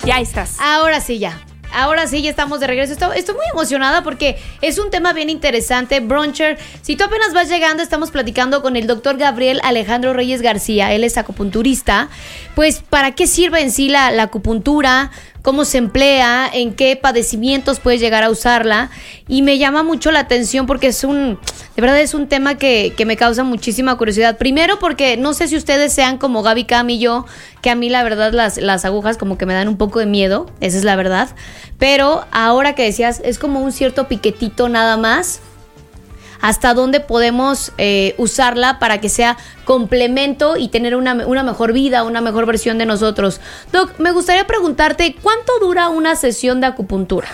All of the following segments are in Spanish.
Ya estás. Ahora sí, ya estamos de regreso. Estoy muy emocionada porque es un tema bien interesante. Bruncher, si tú apenas vas llegando, estamos platicando con el doctor Gabriel Alejandro Reyes García. Él es acupunturista. Pues, ¿para qué sirve en sí la acupuntura? ¿Cómo se emplea? ¿En qué padecimientos puedes llegar a usarla? Y me llama mucho la atención porque de verdad es un tema que me causa muchísima curiosidad. Primero porque no sé si ustedes sean como Gaby Cam y yo, que a mí la verdad las agujas como que me dan un poco de miedo, esa es la verdad. Pero ahora que decías, es como un cierto piquetito nada más. ¿Hasta dónde podemos usarla para que sea complemento y tener una mejor vida, una mejor versión de nosotros? Doc, me gustaría preguntarte, ¿cuánto dura una sesión de acupuntura?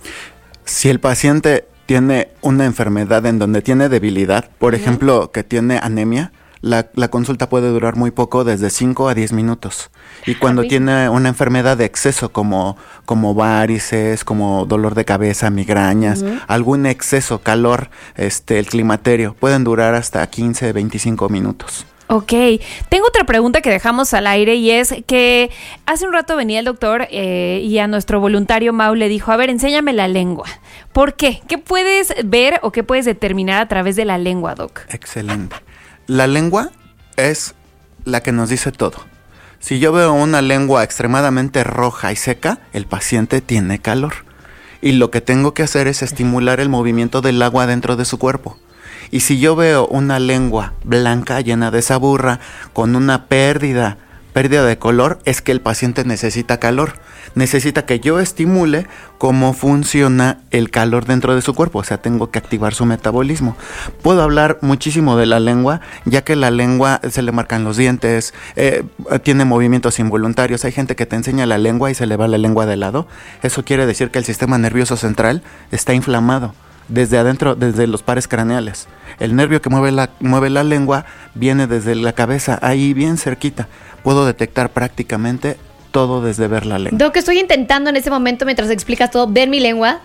Si el paciente tiene una enfermedad en donde tiene debilidad, por ejemplo, que tiene anemia, la consulta puede durar muy poco, desde 5 a 10 minutos. Y cuando tiene una enfermedad de exceso, como varices, como dolor de cabeza, migrañas, algún exceso, calor, el climaterio, pueden durar hasta 15, 25 minutos. Ok, tengo otra pregunta que dejamos al aire y es que hace un rato venía el doctor y a nuestro voluntario Mau le dijo, a ver, enséñame la lengua. ¿Por qué? ¿Qué puedes ver o qué puedes determinar a través de la lengua, Doc? Excelente. La lengua es la que nos dice todo. Si yo veo una lengua extremadamente roja y seca, el paciente tiene calor. Y lo que tengo que hacer es estimular el movimiento del agua dentro de su cuerpo. Y si yo veo una lengua blanca llena de saburra, con una pérdida de color, es que el paciente necesita calor. Necesita que yo estimule cómo funciona el calor dentro de su cuerpo, o sea, tengo que activar su metabolismo. Puedo hablar muchísimo de la lengua, ya que la lengua se le marcan los dientes, tiene movimientos involuntarios. Hay gente que te enseña la lengua y se le va la lengua de lado. Eso quiere decir que el sistema nervioso central está inflamado desde adentro, desde los pares craneales. El nervio que mueve la lengua viene desde la cabeza, ahí bien cerquita. Puedo detectar prácticamente todo desde ver la lengua. Doc, estoy intentando en este momento, mientras explicas todo, ver mi lengua.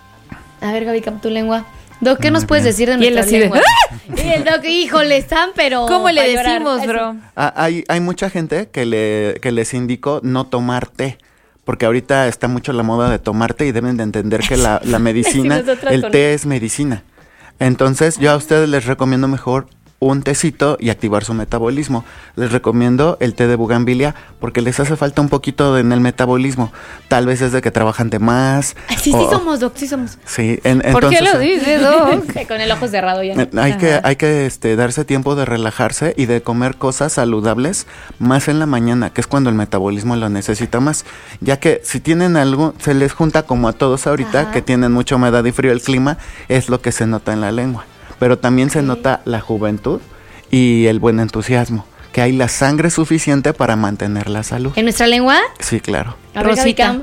A ver, Gaby, tu lengua. Doc, ¿qué nos puedes decir de nuestra lengua? Y el Doc, híjole, están, pero... ¿Cómo le decimos, bro? Hay mucha gente que les indicó no tomar té, porque ahorita está mucho la moda de tomar té y deben de entender que la medicina, el té es medicina. Entonces, yo a ustedes les recomiendo mejor un tecito y activar su metabolismo. Les recomiendo el té de bugambilia porque les hace falta un poquito en el metabolismo. Tal vez es de que trabajan de más. Sí somos, Doc, sí somos. Sí, ¿Por qué lo dice, Doc? Con el ojo cerrado ya. Hay que darse tiempo de relajarse y de comer cosas saludables más en la mañana, que es cuando el metabolismo lo necesita más. Ya que si tienen algo, se les junta como a todos ahorita, que tienen mucha humedad y frío el clima, es lo que se nota en la lengua. Pero también se nota la juventud y el buen entusiasmo, que hay la sangre suficiente para mantener la salud. ¿En nuestra lengua? Sí, claro. Rosita.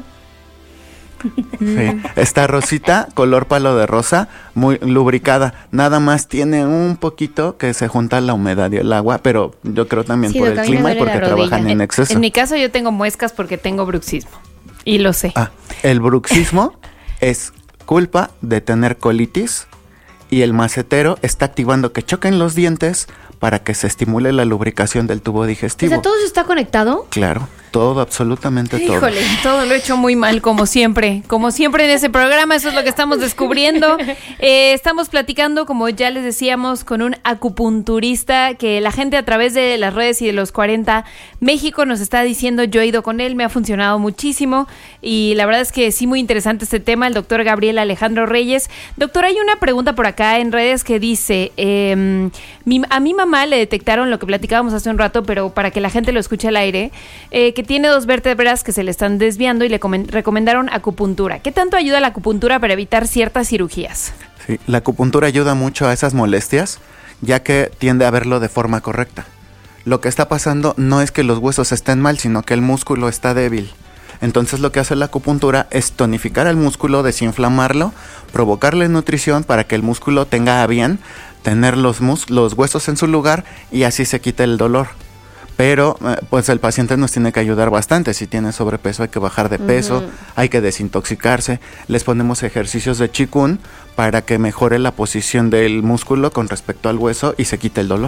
Sí. Está rosita, color palo de rosa, muy lubricada. Nada más tiene un poquito que se junta la humedad y el agua, pero yo creo también por el clima y porque trabajan en exceso. En mi caso yo tengo muescas porque tengo bruxismo y lo sé. El bruxismo es culpa de tener colitis. Y el macetero está activando que choquen los dientes para que se estimule la lubricación del tubo digestivo. O sea, ¿todo eso está conectado? Claro, todo, absolutamente todo. Híjole, todo lo he hecho muy mal, como siempre en ese programa, eso es lo que estamos descubriendo. Estamos platicando, como ya les decíamos, con un acupunturista que la gente a través de las redes y de los 40 México nos está diciendo, yo he ido con él, me ha funcionado muchísimo y la verdad es que sí, muy interesante este tema, el doctor Gabriel Alejandro Reyes. Doctor, hay una pregunta por acá en redes que dice, a mi mamá le detectaron lo que platicábamos hace un rato, pero para que la gente lo escuche al aire, que tiene 2 vértebras que se le están desviando y le recomendaron acupuntura. ¿Qué tanto ayuda la acupuntura para evitar ciertas cirugías? Sí, la acupuntura ayuda mucho a esas molestias, ya que tiende a verlo de forma correcta. Lo que está pasando no es que los huesos estén mal, sino que el músculo está débil. Entonces lo que hace la acupuntura es tonificar el músculo, desinflamarlo, provocarle nutrición para que el músculo tenga a bien tener los huesos en su lugar y así se quita el dolor. Pero pues el paciente nos tiene que ayudar bastante. Si tiene sobrepeso hay que bajar de peso, hay que desintoxicarse. Les ponemos ejercicios de Qigong para que mejore la posición del músculo con respecto al hueso y se quite el dolor.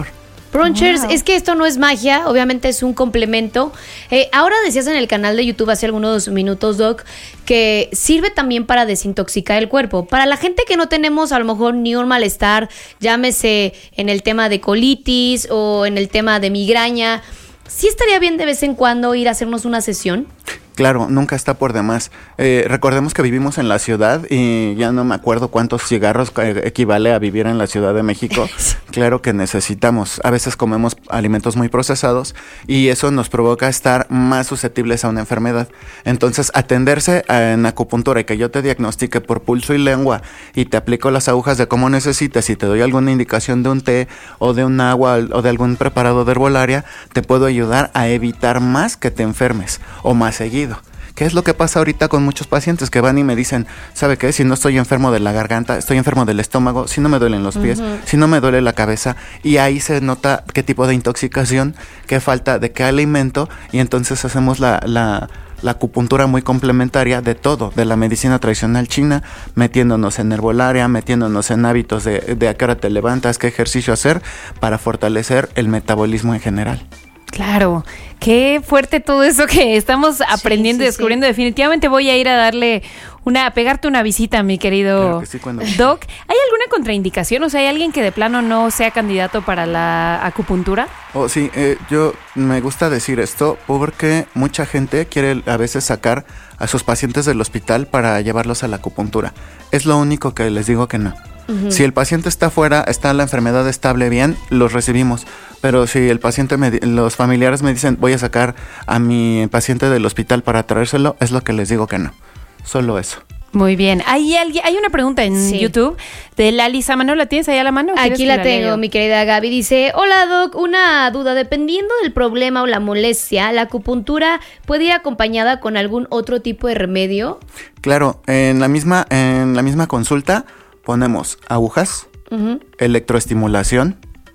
Bronchers, Wow. es que esto no es magia, obviamente es un complemento. Ahora decías en el canal de YouTube hace algunos minutos, Doc, que sirve también para desintoxicar el cuerpo. Para la gente que no tenemos a lo mejor ni un malestar, llámese en el tema de colitis o en el tema de migraña, ¿sí estaría bien de vez en cuando ir a hacernos una sesión? Claro, nunca está por demás. Recordemos que vivimos en la ciudad y ya no me acuerdo cuántos cigarros equivale a vivir en la Ciudad de México. Claro que necesitamos. A veces comemos alimentos muy procesados y eso nos provoca estar más susceptibles a una enfermedad. Entonces, atenderse en acupuntura y que yo te diagnostique por pulso y lengua y te aplico las agujas de cómo necesitas y te doy alguna indicación de un té o de un agua o de algún preparado de herbolaria, te puedo ayudar a evitar más que te enfermes o más seguido. ¿Qué es lo que pasa ahorita con muchos pacientes que van y me dicen, ¿sabe qué? Si no estoy enfermo de la garganta, estoy enfermo del estómago, si no me duelen los pies, si no me duele la cabeza, y ahí se nota qué tipo de intoxicación, qué falta de qué alimento, y entonces hacemos la acupuntura muy complementaria de todo, de la medicina tradicional china, metiéndonos en herbolaria, metiéndonos en hábitos de a qué hora te levantas, qué ejercicio hacer para fortalecer el metabolismo en general. Claro, qué fuerte todo eso que estamos aprendiendo y descubriendo. Sí. Definitivamente voy a ir a darle a pegarte una visita, mi querido Claro que sí, cuando... Doc. ¿Hay alguna contraindicación? O sea, ¿hay alguien que de plano no sea candidato para la acupuntura? Oh, sí, yo me gusta decir esto porque mucha gente quiere a veces sacar a sus pacientes del hospital para llevarlos a la acupuntura. Es lo único que les digo que no. Si el paciente está fuera, está la enfermedad estable bien, los recibimos. Pero si el paciente, los familiares me dicen, voy a sacar a mi paciente del hospital para traérselo, es lo que les digo que no. Solo eso. Muy bien. Hay una pregunta en YouTube de Lali Samano. ¿La tienes ahí a la mano? Aquí la tengo, mi querida Gaby. Dice, hola Doc, una duda. Dependiendo del problema o la molestia, ¿la acupuntura puede ir acompañada con algún otro tipo de remedio? Claro, en la misma consulta ponemos agujas, electroestimulación,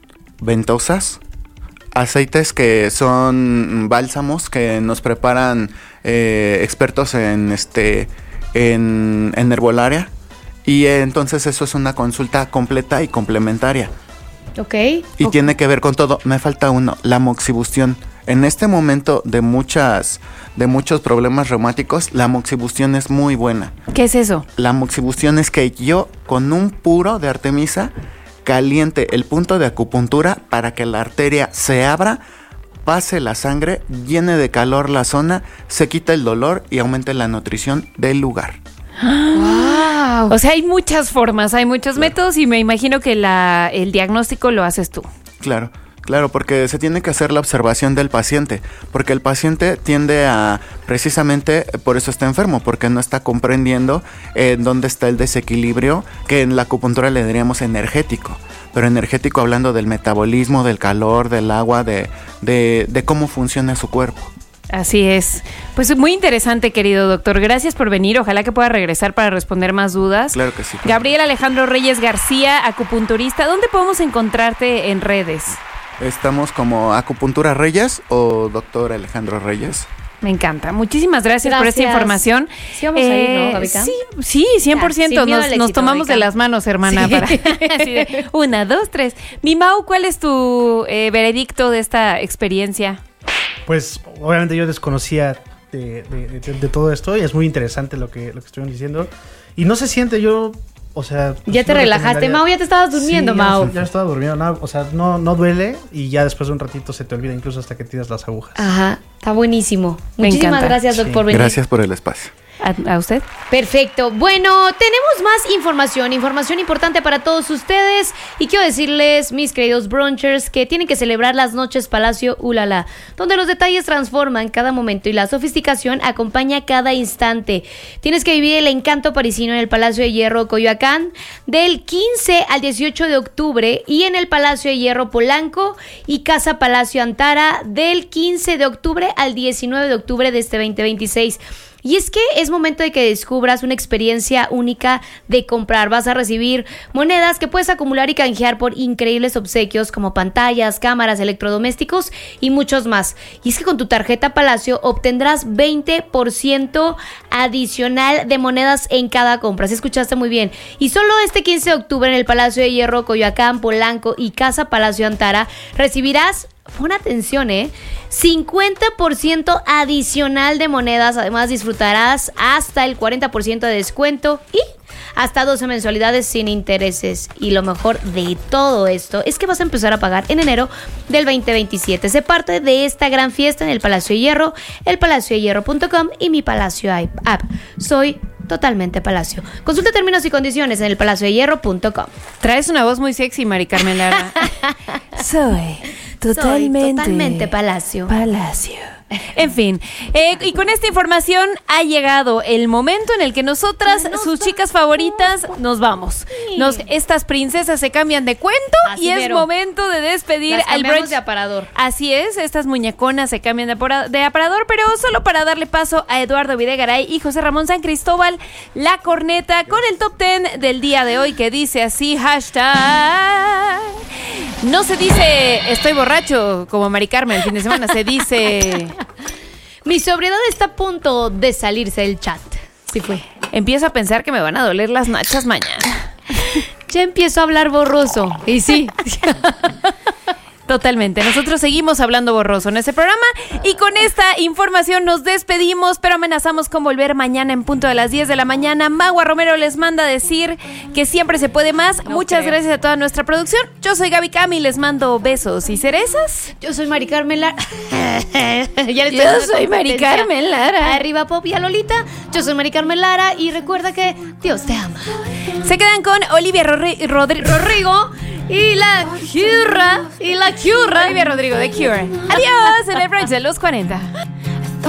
ventosas, aceites que son bálsamos que nos preparan expertos en herbolaria, y entonces eso es una consulta completa y complementaria. Ok. Y tiene que ver con todo. Me falta uno, la moxibustión. En este momento de muchos problemas reumáticos, la moxibustión es muy buena. ¿Qué es eso? La moxibustión es que yo con un puro de Artemisa caliente el punto de acupuntura para que la arteria se abra, pase la sangre, llene de calor la zona, se quita el dolor y aumente la nutrición del lugar. ¡Wow! O sea, hay muchas formas, hay muchos métodos y me imagino que el diagnóstico lo haces tú. Claro, porque se tiene que hacer la observación del paciente, porque el paciente tiende a, precisamente por eso está enfermo, porque no está comprendiendo dónde está el desequilibrio, que en la acupuntura le diríamos energético, pero energético hablando del metabolismo, del calor, del agua, de cómo funciona su cuerpo. Así es. Pues muy interesante, querido doctor. Gracias por venir. Ojalá que pueda regresar para responder más dudas. Claro que sí. Gabriel Alejandro Reyes García, acupunturista. ¿Dónde podemos encontrarte en redes? Estamos como Acupuntura Reyes o Doctor Alejandro Reyes. Me encanta. Muchísimas gracias por esta información. Sí, vamos a ir, ¿no, Gabica? Sí, 100%. Nos tomamos Gabica. de las manos, hermana. Sí. Para, así de, 1, 2, 3. Mi Mau, ¿cuál es tu veredicto de esta experiencia? Pues obviamente yo desconocía de todo esto y es muy interesante lo que estuvieron diciendo. Y no se siente o sea... Ya te relajaste, Mau, ya te estabas durmiendo, sí, Mau. Ya estaba durmiendo, no, o sea, no duele y ya después de un ratito se te olvida incluso hasta que tiras las agujas. Ajá, está buenísimo. Me Muchísimas encanta. gracias, Doc, por venir. Gracias por el espacio. ¿A usted? Perfecto. Bueno, tenemos más información importante para todos ustedes. Y quiero decirles, mis queridos brunchers, que tienen que celebrar las noches Palacio Ulala, donde los detalles transforman cada momento y la sofisticación acompaña cada instante. Tienes que vivir el encanto parisino en el Palacio de Hierro Coyoacán del 15 al 18 de octubre y en el Palacio de Hierro Polanco y Casa Palacio Antara del 15 de octubre al 19 de octubre de este 2026. Y es que es momento de que descubras una experiencia única de comprar. Vas a recibir monedas que puedes acumular y canjear por increíbles obsequios como pantallas, cámaras, electrodomésticos y muchos más. Y es que con tu tarjeta Palacio obtendrás 20% adicional de monedas en cada compra. ¿Sí escuchaste muy bien? Y solo este 15 de octubre en el Palacio de Hierro, Coyoacán, Polanco y Casa Palacio Antara recibirás, pon atención, 50% adicional de monedas. Además disfrutarás hasta el 40% de descuento y hasta 12 mensualidades sin intereses. Y lo mejor de todo esto es que vas a empezar a pagar en enero del 2027. Sé parte de esta gran fiesta en el Palacio de Hierro, elpalaciodehierro.com y mi Palacio app. Soy totalmente Palacio. Consulta términos y condiciones en elpalaciodehierro.com. Traes una voz muy sexy, Mari Carmen Lara. Soy totalmente Palacio. En fin, y con esta información ha llegado el momento en el que nosotras, sus chicas favoritas, nos vamos. Estas princesas se cambian de cuento. Así y es momento de despedir al brunch de aparador. Así es, estas muñeconas se cambian de aparador, pero solo para darle paso a Eduardo Videgaray y José Ramón San Cristóbal, la corneta con el top 10 del día de hoy, que dice así, hashtag... No se dice estoy borracho como Mari Carmen el fin de semana, se dice... Mi sobriedad está a punto de salirse del chat. Sí fue. Empiezo a pensar que me van a doler las nachas mañana. Ya empiezo a hablar borroso. Y sí. Totalmente. Nosotros seguimos hablando borroso en este programa y con esta información nos despedimos, pero amenazamos con volver mañana en punto de las 10 de la mañana. Magua Romero les manda a decir que siempre se puede más. Muchas gracias a toda nuestra producción. Yo soy Gaby Cami y les mando besos y cerezas. Yo soy Mari Carmen Lara. Yo soy Mari Carmen Lara. Arriba Pop y a Lolita. Yo soy Mari Carmen Lara y recuerda que Dios te ama. Se quedan con Olivia Rodrigo y la Cura. Olivia Rodrigo de Cure. Adiós en el brunch de los 40.